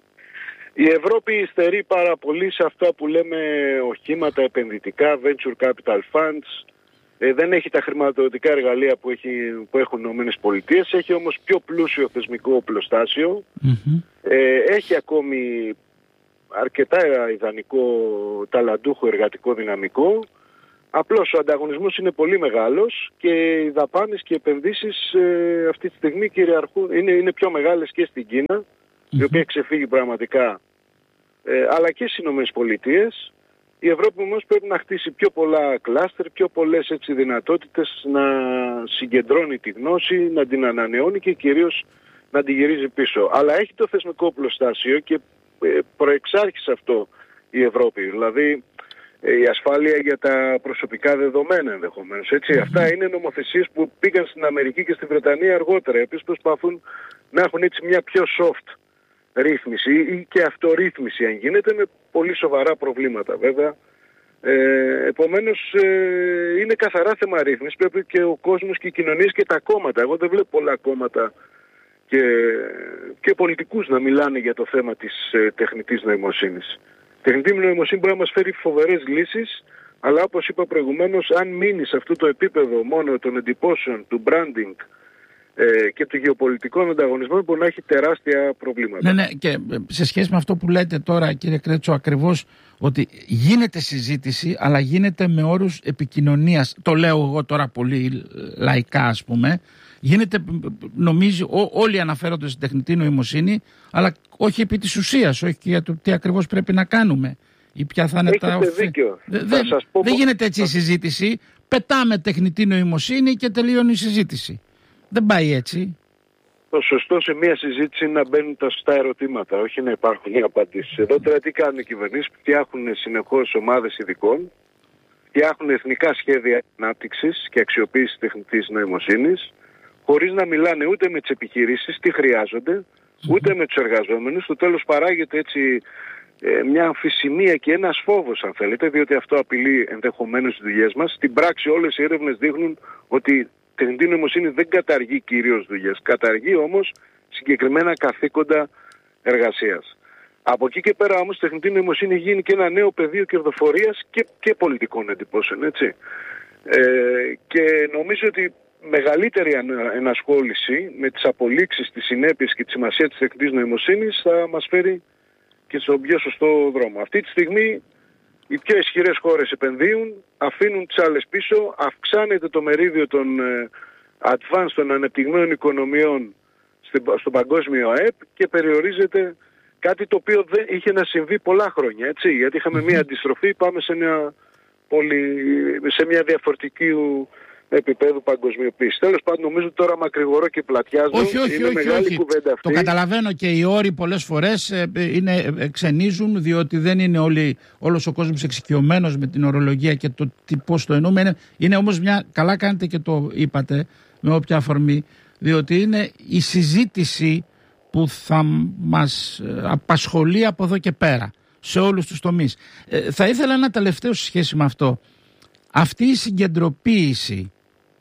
Η Ευρώπη υστερεί πάρα πολύ σε αυτά που λέμε οχήματα επενδυτικά, venture capital funds. Ε, δεν έχει τα χρηματοδοτικά εργαλεία που, έχει, που έχουν οι Ηνωμένες Πολιτείες, έχει όμως πιο πλούσιο θεσμικό οπλοστάσιο. Mm-hmm. Ε, έχει ακόμη αρκετά ιδανικό, ταλαντούχο εργατικό δυναμικό. Απλώς ο ανταγωνισμός είναι πολύ μεγάλος και οι δαπάνες και οι επενδύσεις ε, αυτή τη στιγμή κυριαρχούν, είναι, είναι πιο μεγάλες και στην Κίνα, mm-hmm. η οποία ξεφύγει πραγματικά, ε, αλλά και στις Ηνωμένες Πολιτείες. Η Ευρώπη όμως πρέπει να χτίσει πιο πολλά κλάστερ, πιο πολλές έτσι δυνατότητες να συγκεντρώνει τη γνώση, να την ανανεώνει και κυρίως να την γυρίζει πίσω. Αλλά έχει το θεσμικό πλωστάσιο και ε, προεξάρχισε αυτό η Ευρώπη. Δηλαδή η ασφάλεια για τα προσωπικά δεδομένα ενδεχομένως. Έτσι. Mm-hmm. Αυτά είναι νομοθεσίες που πήγαν στην Αμερική και στη Βρετανία αργότερα. Επίσης προσπαθούν να έχουν έτσι μια πιο soft ρύθμιση ή και αυτορύθμιση αν γίνεται, με πολύ σοβαρά προβλήματα βέβαια. Ε, επομένως ε, είναι καθαρά θέμα ρύθμιση. Πρέπει και ο κόσμος και οι κοινωνίες και τα κόμματα. Εγώ δεν βλέπω πολλά κόμματα και, και πολιτικούς να μιλάνε για το θέμα της ε, τεχνητής νοημοσύνης. Η τεχνητή νοημοσύνη μπορεί να μας φέρει φοβερές λύσεις, αλλά όπως είπα προηγουμένως, αν μείνει σε αυτό το επίπεδο μόνο των εντυπώσεων, του branding ε, και του γεωπολιτικών ανταγωνισμών, μπορεί να έχει τεράστια προβλήματα. Ναι, ναι, και σε σχέση με αυτό που λέτε τώρα, κύριε Κρέτσο, ακριβώς ότι γίνεται συζήτηση, αλλά γίνεται με όρους επικοινωνίας. Το λέω εγώ τώρα πολύ λαϊκά, ας πούμε. Γίνεται, νομίζει, ό, όλοι αναφέρονται στην τεχνητή νοημοσύνη, αλλά όχι επί της ουσίας, όχι για το τι ακριβώς πρέπει να κάνουμε ή ποια θα είναι τα οφέλη. Δεν δε, δε γίνεται έτσι η συζήτηση. Πετάμε τεχνητή νοημοσύνη και τελείωνει η συζήτηση. Δεν πάει έτσι. Το σωστό σε μια συζήτηση είναι να μπαίνουν τα σωστά ερωτήματα, όχι να υπάρχουν οι απαντήσεις. Εδώ τώρα τι κάνουν οι κυβερνήσεις, που φτιάχνουν συνεχώς ομάδες ειδικών, φτιάχνουν εθνικά σχέδια ανάπτυξης και αξιοποίησης τεχνητής νοημοσύνης, χωρίς να μιλάνε ούτε με τις επιχειρήσεις τι χρειάζονται, ούτε με τους εργαζόμενους. Στο τέλος παράγεται έτσι ε, μια αμφισημία και ένας φόβος, αν θέλετε, διότι αυτό απειλεί ενδεχομένως τις δουλειές μας. Στην πράξη όλες οι έρευνες δείχνουν ότι η τεχνητή νοημοσύνη δεν καταργεί κυρίως δουλειές, καταργεί όμως συγκεκριμένα καθήκοντα εργασίας. Από εκεί και πέρα όμως η τεχνητή νοημοσύνη γίνει και ένα νέο πεδίο κερδοφορίας και, και πολιτικών εντυπώσεων, έτσι. Ε, και νομίζω ότι μεγαλύτερη ενασχόληση με τις απολύξεις, τις συνέπειες και τη σημασία της τεχνητής νοημοσύνης θα μας φέρει και στον πιο σωστό δρόμο. Αυτή τη στιγμή οι πιο ισχυρές χώρες επενδύουν, αφήνουν τις άλλες πίσω, αυξάνεται το μερίδιο των advanced, των ανεπτυγμένων οικονομιών στον παγκόσμιο ΑΕΠ και περιορίζεται κάτι το οποίο δεν είχε να συμβεί πολλά χρόνια, έτσι, γιατί είχαμε μια αντιστροφή, πάμε σε μια, πολύ, σε μια διαφορετική επίπεδου παγκοσμιοποίηση. Τέλος πάντων, νομίζω τώρα μακρηγορώ και πλατιάζω. Όχι, όχι, είναι όχι, μεγάλη όχι. κουβέντα αυτή. Το καταλαβαίνω και οι όροι πολλές φορές ε, είναι, ε, ξενίζουν, διότι δεν είναι όλοι, όλος ο κόσμος εξοικειωμένος με την ορολογία και το τι, πώς το εννοούμε. Είναι, είναι όμως μια, καλά κάνετε και το είπατε με όποια αφορμή, διότι είναι η συζήτηση που θα μας απασχολεί από εδώ και πέρα σε όλους τους τομείς. Ε, θα ήθελα ένα τελευταίο σε σχέση με αυτό. Αυτή η συγκεντροποίηση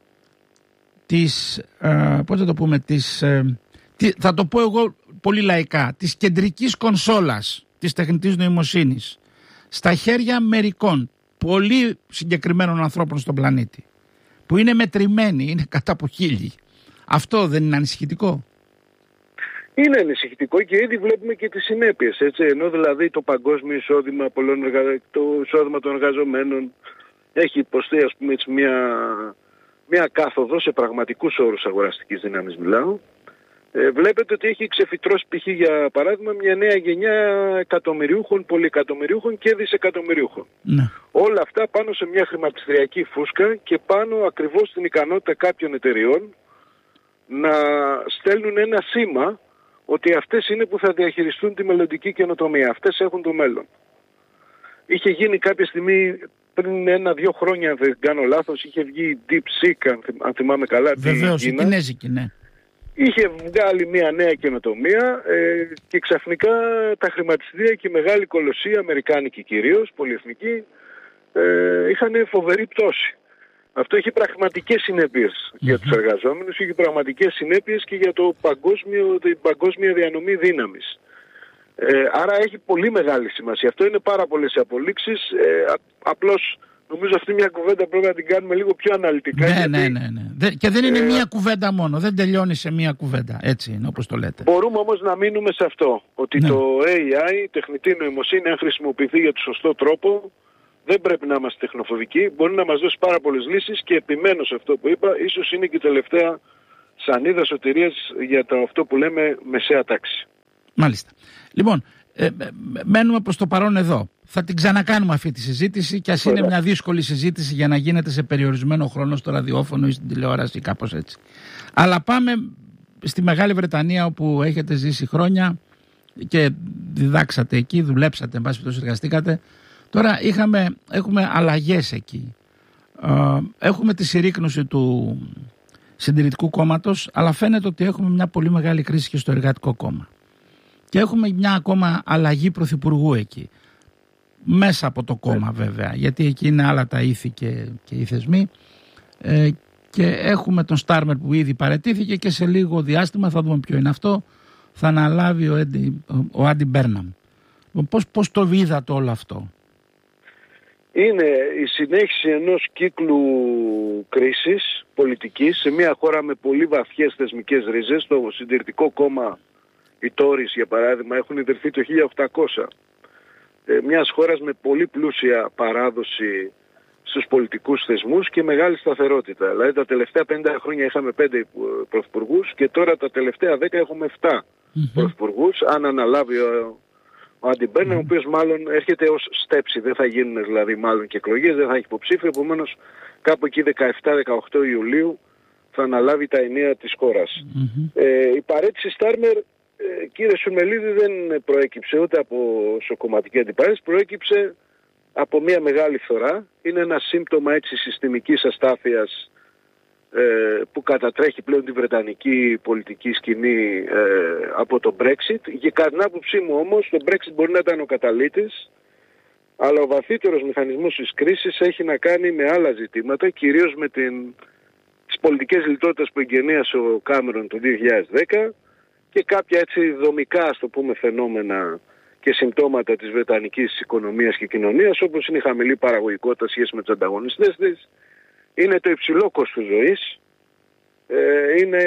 της, ε, πώς θα το πούμε, της, ε, τι, θα το πω εγώ πολύ λαϊκά, της κεντρικής κονσόλας της τεχνητής νοημοσύνης στα χέρια μερικών πολύ συγκεκριμένων ανθρώπων στον πλανήτη, που είναι μετρημένοι, είναι κατά από χίλιοι. Αυτό δεν είναι ανησυχητικό? Είναι ανησυχητικό και ήδη βλέπουμε και τις συνέπειες, έτσι, ενώ δηλαδή το παγκόσμιο εισόδημα, πολλών εργα... το εισόδημα των εργαζομένων έχει υποστεί, ας πούμε, έτσι, μια, μια κάθοδο σε πραγματικούς όρους αγοραστικής δύναμης μιλάω. Ε, βλέπετε ότι έχει ξεφυτρώσει π.χ. για παράδειγμα μια νέα γενιά εκατομμυριούχων, πολυεκατομμυριούχων και δισεκατομμυριούχων. Ναι. Όλα αυτά πάνω σε μια χρηματιστηριακή φούσκα και πάνω ακριβώς στην ικανότητα κάποιων εταιριών να στέλνουν ένα σήμα ότι αυτές είναι που θα διαχειριστούν τη μελλοντική καινοτομία. Αυτές έχουν το μέλλον. Είχε γίνει κάποια στιγμή πριν ένα-δύο χρόνια, αν δεν κάνω λάθος, είχε βγει η DeepSeek, αν θυμάμαι καλά. Βεβαίως, η κινέζικη, ναι. Είχε βγάλει μια νέα καινοτομία ε, και ξαφνικά τα χρηματιστήρια και η μεγάλη κολοσσία, αμερικάνικη κυρίως, πολυεθνική, ε, είχαν φοβερή πτώση. Αυτό έχει πραγματικές συνέπειες mm-hmm. για τους εργαζόμενους, έχει πραγματικές συνέπειες και για το παγκόσμιο, την παγκόσμια διανομή δύναμης. Ε, άρα έχει πολύ μεγάλη σημασία. Αυτό είναι πάρα πολλές απολύξεις. Ε, α, απλώς νομίζω αυτή μια κουβέντα πρέπει να την κάνουμε λίγο πιο αναλυτικά. Ναι, γιατί, ναι, ναι, ναι. Και δεν είναι ε, μία κουβέντα μόνο, δεν τελειώνει σε μία κουβέντα. Έτσι είναι όπως το λέτε. Μπορούμε όμως να μείνουμε σε αυτό, ότι ναι. το έι άι, τεχνητή νοημοσύνη, αν χρησιμοποιηθεί για τον σωστό τρόπο, δεν πρέπει να είμαστε τεχνοφοβικοί, μπορεί να μας δώσει πάρα πολλές λύσεις και επιμένω σε αυτό που είπα, ίσως είναι και η τελευταία σανίδα σωτηρίας για το αυτό που λέμε μεσαία τάξη. Μάλιστα. Λοιπόν, ε, μένουμε προς το παρόν εδώ. Θα την ξανακάνουμε αυτή τη συζήτηση και ας είναι μια δύσκολη συζήτηση για να γίνεται σε περιορισμένο χρόνο στο ραδιόφωνο ή στην τηλεόραση, κάπως έτσι. Αλλά πάμε στη Μεγάλη Βρετανία, όπου έχετε ζήσει χρόνια και διδάξατε εκεί, δουλέψατε, εν πάση περιπτώσει εργαστήκατε. Τώρα είχαμε, έχουμε αλλαγές εκεί. Ε, έχουμε τη συρρίκνωση του Συντηρητικού Κόμματος, αλλά φαίνεται ότι έχουμε μια πολύ μεγάλη κρίση και στο Εργατικό Κόμμα. Και έχουμε μια ακόμα αλλαγή πρωθυπουργού εκεί. Μέσα από το κόμμα βέβαια, γιατί εκεί είναι άλλα τα ήθη και, και οι θεσμοί. Ε, και έχουμε τον Στάρμερ που ήδη παραιτήθηκε και σε λίγο διάστημα, θα δούμε ποιο είναι αυτό, θα αναλάβει ο, Έντι, ο Άντι Μπέρναμ. Πώς, πώς το είδατε όλο αυτό? Είναι η συνέχιση ενός κύκλου κρίσης πολιτικής σε μια χώρα με πολύ βαθιές θεσμικές ρίζες. Το Συντηρητικό Κόμμα, οι Τόρις για παράδειγμα, έχουν ιδρυθεί το χίλια οκτακόσια. Ε, μιας χώρας με πολύ πλούσια παράδοση στους πολιτικούς θεσμούς και μεγάλη σταθερότητα. Δηλαδή τα τελευταία πενήντα χρόνια είχαμε πέντε πρωθυπουργούς και τώρα τα τελευταία δέκα έχουμε επτά mm-hmm. πρωθυπουργούς. Αν αναλάβει ο, ο Άντι Μπέρναμ, mm-hmm. ο οποίος μάλλον έρχεται ως στέψη, δεν θα γίνουν δηλαδή μάλλον και εκλογές, δεν θα έχει υποψήφιο, επομένως κάπου εκεί δεκαεπτά δεκαοκτώ Ιουλίου θα αναλάβει τα ενία της χώρας. Mm-hmm. Ε, η παρέτηση Στάρμερ, ε, κύριε Σουρμελίδη, δεν προέκυψε ούτε από σοκομματική αντιπαρέτηση, προέκυψε από μια μεγάλη φθορά. Είναι ένα σύμπτωμα έτσι συστημικής αστάθειας ε, που κατατρέχει πλέον τη βρετανική πολιτική σκηνή ε, από το Brexit. Και κατά την άποψή μου όμως το Brexit μπορεί να ήταν ο καταλύτης, αλλά ο βαθύτερος μηχανισμός της κρίσης έχει να κάνει με άλλα ζητήματα, κυρίως με την, τις πολιτικές λιτότητες που εγγενίασε ο Κάμερον το δύο χιλιάδες δέκα και κάποια έτσι δομικά, ας το πούμε, φαινόμενα και συμπτώματα της βρετανικής οικονομίας και κοινωνίας, όπως είναι η χαμηλή παραγωγικότητα σχέση με τους ανταγωνιστές της, είναι το υψηλό κόστος ζωής, είναι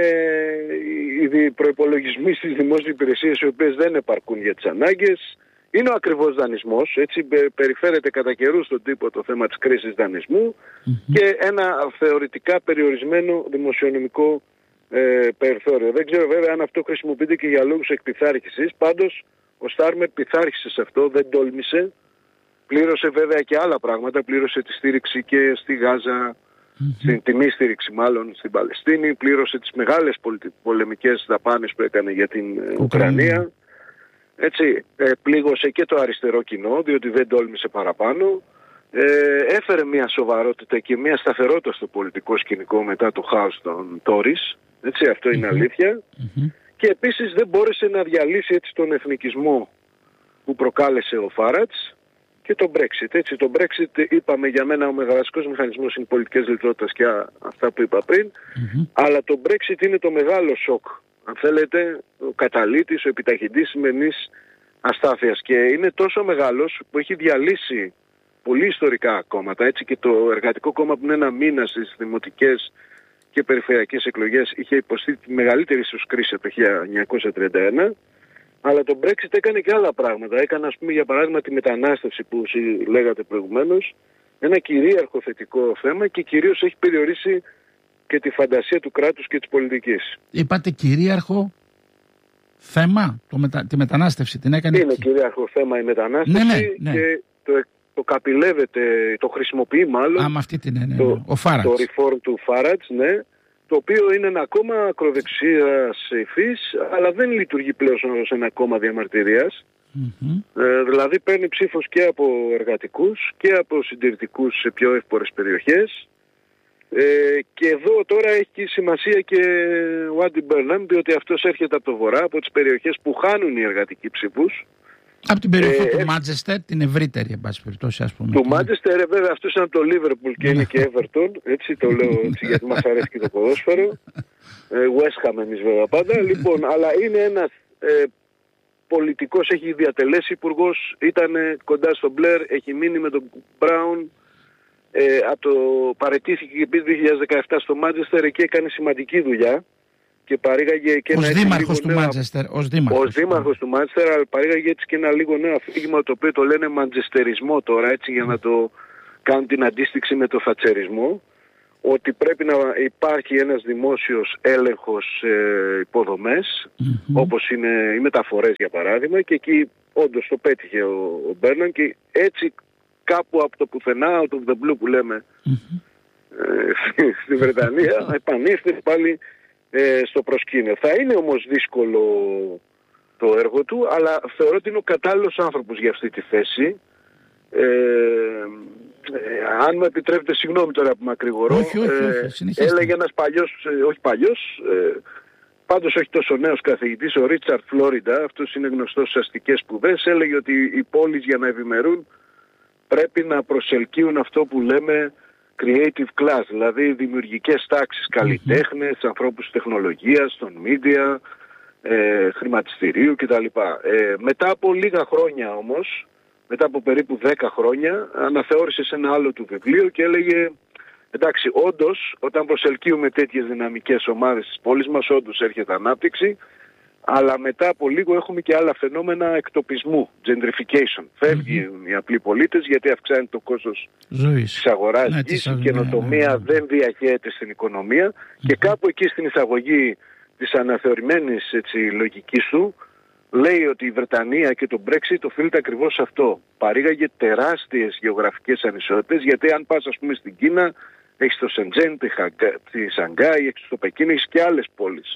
οι προϋπολογισμοί στις δημόσιες υπηρεσίες οι οποίες δεν επαρκούν για τις ανάγκες, είναι ο ακριβώς δανεισμός, έτσι περιφέρεται κατά καιρούς στον τύπο το θέμα της κρίσης δανεισμού mm-hmm. και ένα θεωρητικά περιορισμένο δημοσιονομικό ε, περιθώριο. Δεν ξέρω βέβαια αν αυτό χρησιμοποιείται και για λόγους εκπιθάρχησης, πάντως ο Στάρμερ πειθάρχησε σε αυτό, δεν τόλμησε, πλήρωσε βέβαια και άλλα πράγματα, πλήρωσε τη στήριξη και στη Γάζα, mm-hmm. στην τιμή στήριξη μάλλον στην Παλαιστίνη, πλήρωσε τις μεγάλες πολεμικές δαπάνες που έκανε για την Ουκρανία. Ουκρανία. Έτσι, ε, πλήγωσε και το αριστερό κοινό, διότι δεν τόλμησε παραπάνω. Ε, έφερε μια σοβαρότητα και μια σταθερότητα στο πολιτικό σκηνικό μετά το χάος των Τόρις. Έτσι, αυτό είναι mm-hmm. αλήθεια. Mm-hmm. Και επίσης δεν μπόρεσε να διαλύσει έτσι τον εθνικισμό που προκάλεσε ο Φάρατς και το Brexit. Έτσι, το Brexit, είπαμε, για μένα ο μεγαλύτερος μηχανισμός είναι πολιτικές λιτότητας και αυτά που είπα πριν. Mm-hmm. Αλλά το Brexit είναι το μεγάλο σοκ, αν θέλετε, ο καταλύτης, ο επιταχυντής σημερινής αστάθειας. Και είναι τόσο μεγάλος που έχει διαλύσει πολύ ιστορικά κόμματα. Έτσι και το Εργατικό Κόμμα, που είναι ένα μήνα στις δημοτικές και περιφερειακές εκλογές, είχε υποστεί τη μεγαλύτερη ίσως κρίση από το χίλια εννιακόσια τριάντα ένα. Αλλά το Brexit έκανε και άλλα πράγματα. Έκανε, ας πούμε, για παράδειγμα τη μετανάστευση που λέγατε προηγουμένως, ένα κυρίαρχο θετικό θέμα και κυρίως έχει περιορίσει και τη φαντασία του κράτους και της πολιτικής. Είπατε κυρίαρχο θέμα, το μετα... τη μετανάστευση την έκανε. Είναι κυρίαρχο θέμα η μετανάστευση ναι, ναι, ναι. και το, το καπηλεύεται, το χρησιμοποιεί μάλλον. Α, με αυτή την έννοια, το, ναι. Ο Φάρατς. Το reform του Φάρατς, ναι, το οποίο είναι ένα κόμμα ακροδεξίας υφής, αλλά δεν λειτουργεί πλέον ως ένα κόμμα διαμαρτυρίας. Mm-hmm. Ε, δηλαδή παίρνει ψήφος και από εργατικούς και από συντηρητικούς σε πιο εύπορες περιοχές. Ε, και εδώ τώρα έχει σημασία και ο Άντι Μπέρναμ, διότι αυτός έρχεται από το βορρά, από τις περιοχές που χάνουν οι εργατικοί ψήφους. Από την περιοχή ε, του Μάντσεστερ, την ευρύτερη, εν πάση περιπτώσει, ας πούμε. Του Μάντσεστερ, βέβαια, αυτός είναι από το Λίβερπουλ και είναι και Everton, έτσι το λέω έτσι, γιατί μας αρέσει και το ποδόσφαιρο. Ε, West Ham εμείς βέβαια πάντα. Λοιπόν, αλλά είναι ένας ε, πολιτικός, έχει διατελέσει υπουργός, ήταν κοντά στον Μπλερ, έχει μείνει με τον Μπράουν. ε, από το παραιτήθηκε και πήγε το δύο χιλιάδες δεκαεπτά στο Μάντσεστερ, εκεί έκανε σημαντική δουλειά και παρήγαγε και ως ένα δήμαρχος του νέο, Μάντσεστερ, ως δήμαρχος. ως δήμαρχος του Μάντσεστερ, αλλά παρήγαγε έτσι και ένα λίγο νέο αφήγημα, το οποίο το λένε μαντζεστερισμό τώρα, έτσι για να το κάνουν την αντίστοιξη με το θατσερισμό, ότι πρέπει να υπάρχει ένας δημόσιος έλεγχος ε, υποδομές, mm-hmm. όπως είναι οι μεταφορές για παράδειγμα, και εκεί όντως το πέτυχε ο, ο Μπέρναμ, και έτσι κάπου από το πουθενά, out of the blue που λέμε, mm-hmm. ε, στη Βρετανία, επανήλθε πάλι ε, στο προσκήνιο. Θα είναι όμως δύσκολο το έργο του, αλλά θεωρώ ότι είναι ο κατάλληλος άνθρωπος για αυτή τη θέση. Ε, ε, αν μου επιτρέπετε, συγγνώμη τώρα που μακρηγορώ, όχι, όχι, όχι, ε, έλεγε ένας παλιός, ε, όχι παλιός, ε, πάντως όχι τόσο νέος καθηγητής, ο Ρίτσαρτ Φλόριντα, αυτός είναι γνωστός στις αστικές σπουδές, έλεγε ότι οι πόλεις για να ευημερούν πρέπει να προσελκύουν αυτό που λέμε creative class, δηλαδή δημιουργικές τάξεις, καλλιτέχνες, mm-hmm. ανθρώπους τεχνολογίας, των media, ε, χρηματιστηρίου κτλ. Ε, μετά από λίγα χρόνια όμως, μετά από περίπου δέκα χρόνια, αναθεώρησε σε ένα άλλο του βιβλίο και έλεγε, εντάξει, όντως, όταν προσελκύουμε τέτοιες δυναμικές ομάδες της πόλης μας, όντως έρχεται ανάπτυξη, αλλά μετά από λίγο έχουμε και άλλα φαινόμενα εκτοπισμού, gentrification. Φεύγουν mm-hmm. οι απλοί πολίτες γιατί αυξάνει το κόστος ζωής της αγοράς, ναι, γης, η καινοτομία ναι, ναι. δεν διαχέεται στην οικονομία mm-hmm. και κάπου εκεί στην εισαγωγή της αναθεωρημένης έτσι, λογικής του, λέει ότι η Βρετανία και το Brexit οφείλεται ακριβώς σε αυτό. Παρήγαγε τεράστιες γεωγραφικές ανισότητες, γιατί αν πας ας πούμε στην Κίνα, έχεις το Σεντζέν, τη Σανγκάη, έχεις το Πεκίνο, έχεις και άλλες πόλεις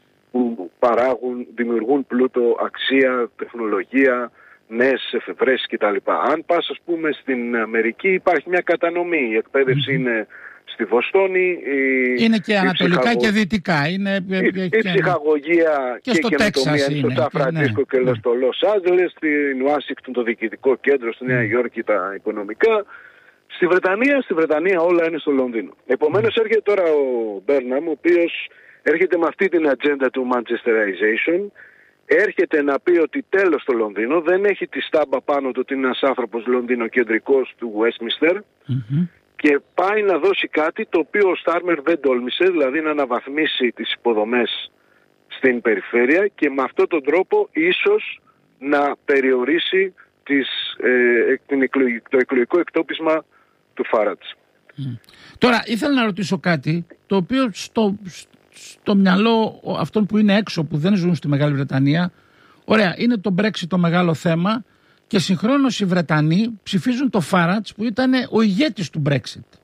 που παράγουν, δημιουργούν πλούτο, αξία, τεχνολογία, νέες εφευρέσεις κτλ. Αν πας ας πούμε στην Αμερική υπάρχει μια κατανομή, η εκπαίδευση mm-hmm. είναι στη Βοστόνη, η, είναι και η ανατολικά ψυχαγω... και δυτικά. Είναι... Η, η, η ψυχαγωγία και, και η καινοτομία είναι στο Σαν Φρανσίσκο ναι, και ναι. στο Λος Άντζελες, στην Ουάσιγκτον το διοικητικό κέντρο, στη Νέα Υόρκη τα οικονομικά. Στη Βρετανία, στη Βρετανία όλα είναι στο Λονδίνο. Επομένως έρχεται τώρα ο Μπέρναμ, ο οποίος έρχεται με αυτή την ατζέντα του Manchesterization, έρχεται να πει ότι τέλος το Λονδίνο, δεν έχει τη στάμπα πάνω του ότι είναι ένας άνθρωπος λονδινοκεντρικός του Westminster mm-hmm. και πάει να δώσει κάτι το οποίο ο Στάρμερ δεν τόλμησε, δηλαδή να αναβαθμίσει τις υποδομές στην περιφέρεια και με αυτόν τον τρόπο ίσως να περιορίσει τις, ε, την εκλογ, το εκλογικό εκτόπισμα του Φάρατς. Mm. Τώρα ήθελα να ρωτήσω κάτι το οποίο στο, στο μυαλό αυτών που είναι έξω, που δεν ζουν στη Μεγάλη Βρετανία, ωραία, είναι το Brexit το μεγάλο θέμα και συγχρόνως οι Βρετανοί ψηφίζουν το Φάρατς που ήταν ο ηγέτης του Brexit.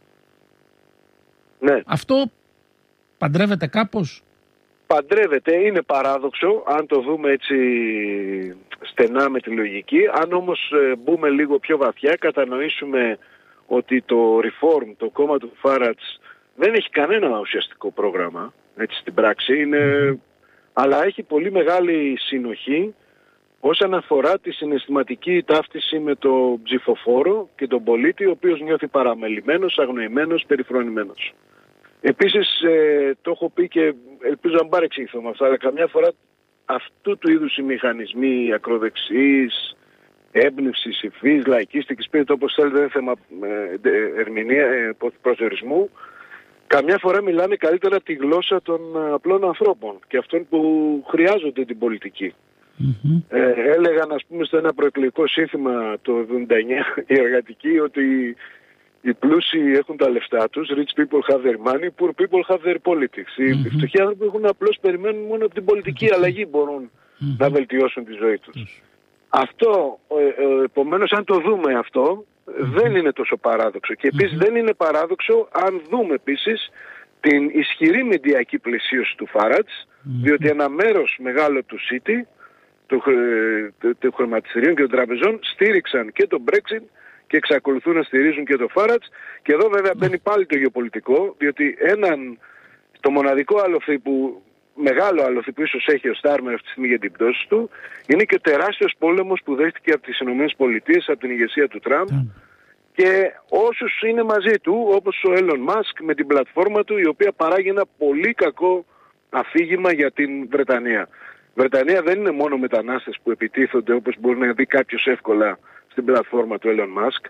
Ναι. Αυτό παντρεύεται κάπως? Παντρεύεται, είναι παράδοξο αν το δούμε έτσι στενά με τη λογική. Αν όμως ε, μπούμε λίγο πιο βαθιά, κατανοήσουμε ότι το Reform, το κόμμα του Φάρατς, δεν έχει κανένα ουσιαστικό πρόγραμμα έτσι στην πράξη, είναι, αλλά έχει πολύ μεγάλη συνοχή όσον αφορά τη συναισθηματική ταύτιση με το ψηφοφόρο και τον πολίτη, ο οποίος νιώθει παραμελημένος, αγνοημένος, περιφρονημένος. Επίσης, ε, το έχω πει και ελπίζω να μην παρεξηγηθώ με αυτά, αλλά καμιά φορά αυτού του είδους οι μηχανισμοί ακροδεξιής, έμπνευσης, υφής, λαϊκίστικης, πείτε το όπως θέλετε, δεν είναι θέμα ε, ερμηνεία, ε, προσδιορισμού, καμιά φορά μιλάνε καλύτερα τη γλώσσα των απλών ανθρώπων και αυτών που χρειάζονται την πολιτική. Mm-hmm. Ε, έλεγαν ας πούμε στο ένα προεκλογικό σύνθημα το εβδομήντα εννιά οι εργατικοί ότι οι πλούσιοι έχουν τα λεφτά τους, rich people have their money, poor people have their politics. Mm-hmm. Οι φτωχοί άνθρωποι έχουν απλώς περιμένουν μόνο από την πολιτική mm-hmm. αλλαγή μπορούν mm-hmm. να βελτιώσουν τη ζωή τους. Mm-hmm. Αυτό, ε, ε, επομένως αν το δούμε αυτό, mm-hmm. δεν είναι τόσο παράδοξο. Και επίσης mm-hmm. δεν είναι παράδοξο αν δούμε επίσης την ισχυρή μηντιακή πλαισίωση του Φάρατς, mm-hmm. διότι ένα μέρος μεγάλο του City, του, του, του χρηματιστηρίων και των τραπεζών, στήριξαν και το Brexit και εξακολουθούν να στηρίζουν και το Φάρατς. Και εδώ βέβαια μπαίνει πάλι το γεωπολιτικό, διότι έναν, το μοναδικό άλοθη που, μεγάλο άλοθη που ίσως έχει ο Στάρμερ αυτή τη στιγμή για την πτώση του, είναι και ο τεράστιος πόλεμος που δέχτηκε από τις ΗΠΑ, από την ηγεσία του Τραμπ, και όσους είναι μαζί του, όπως ο Έλλον Μάσκ με την πλατφόρμα του, η οποία παράγει ένα πολύ κακό αφήγημα για την Βρετανία. Η Βρετανία δεν είναι μόνο μετανάστες που επιτίθονται όπως μπορεί να δει κάποιος εύκολα στην πλατφόρμα του Elon Musk.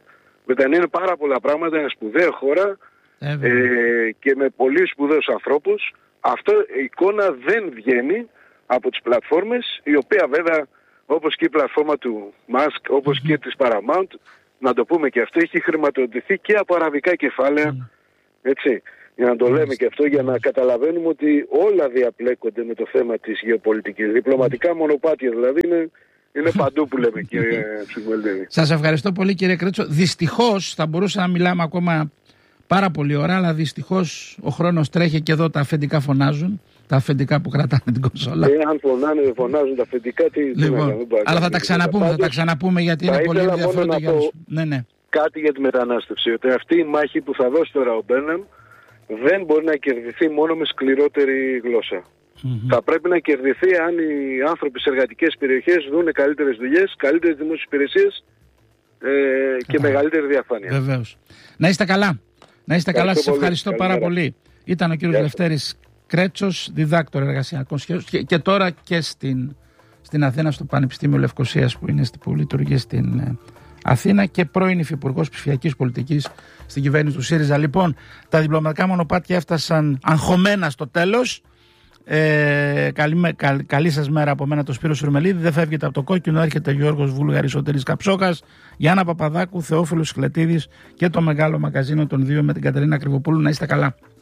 Βρετανία είναι πάρα πολλά πράγματα, είναι σπουδαία χώρα ε, ε, και με πολύ σπουδαίους ανθρώπους. Αυτό η εικόνα δεν βγαίνει από τις πλατφόρμες, η οποία βέβαια, όπως και η πλατφόρμα του Musk, όπως mm-hmm. και της Paramount, να το πούμε και αυτό, έχει χρηματοδοτηθεί και από αραβικά κεφάλαια, mm. έτσι, για να το mm. λέμε και αυτό, για να καταλαβαίνουμε ότι όλα διαπλέκονται με το θέμα της γεωπολιτικής. Διπλωματικά μονοπάτια δηλαδή είναι, είναι παντού που λέμε, κύριε Ψυχολίδη. Σας ευχαριστώ πολύ, κύριε Κρέτσο. Δυστυχώς θα μπορούσα να μιλάμε ακόμα πάρα πολύ ώρα, αλλά δυστυχώς ο χρόνος τρέχει και εδώ τα αφεντικά φωνάζουν. Τα αφεντικά που κρατάνε την κονσόλα. Ε, αν φωνάνε, δεν φωνάζουν τα αφεντικά, τι λοιπόν, να, αλλά θα τα ξαναπούμε, θα τα ξαναπούμε γιατί είναι πολύ ενδιαφέροντα για όλους. Ναι, ναι. Κάτι για τη μετανάστευση. Ότι αυτή η μάχη που θα δώσει τώρα ο Μπέρναμ δεν μπορεί να κερδιθεί μόνο με σκληρότερη γλώσσα. Mm-hmm. Θα πρέπει να κερδιθεί αν οι άνθρωποι σε εργατικές περιοχές δουν καλύτερες δουλειές, καλύτερες δημόσιες υπηρεσίες ε, και μεγαλύτερη διαφάνεια. Βεβαίως. Να είστε καλά. Να είστε καλά. Σας ευχαριστώ πάρα πολύ. Ήταν ο κύριος Λευτέρης Κρέτσος, διδάκτορ εργασιακών σχέσεων και, και τώρα και στην, στην Αθήνα, στο Πανεπιστήμιο Λευκωσίας που, είναι, που λειτουργεί στην ε, Αθήνα και πρώην υφυπουργός ψηφιακής πολιτικής στην κυβέρνηση του ΣΥΡΙΖΑ. Λοιπόν, τα διπλωματικά μονοπάτια έφτασαν αγχωμένα στο τέλος. Ε, καλή, καλ, καλή σας μέρα από μένα, το Σπύρο Σουρμελίδη. Δεν φεύγετε από το κόκκινο, έρχεται Γιώργος Βούλγαρης, Σωτήρης Καψόκας, Γιάννα Παπαδάκου, Θεόφιλος Σιχλετίδης και το μεγάλο μαγκαζίνο των δύο με την Κατερίνα Κρυβοπούλου. Να είστε καλά.